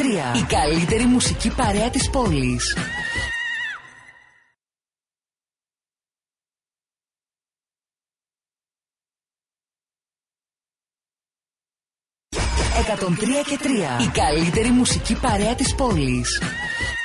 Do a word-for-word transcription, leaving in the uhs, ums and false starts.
τρία. Η καλύτερη μουσική παρέα της πόλης. εκατόν τρία και τρία. Η καλύτερη μουσική παρέα της πόλης.